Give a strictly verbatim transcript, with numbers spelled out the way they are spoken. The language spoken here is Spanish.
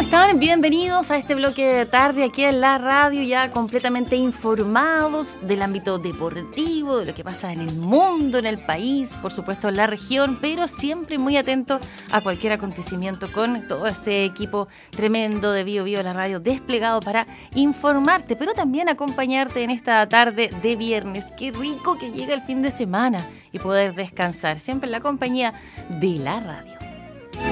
están? Bienvenidos a este bloque de tarde aquí en la radio, ya completamente informados del ámbito deportivo, de lo que pasa en el mundo, en el país, por supuesto en la región, pero siempre muy atentos a cualquier acontecimiento con todo este equipo tremendo de Bio Bio, la radio, desplegado para informarte, pero también acompañarte en esta tarde de viernes. Qué rico que llega el fin de semana y poder descansar, siempre en la compañía de la radio.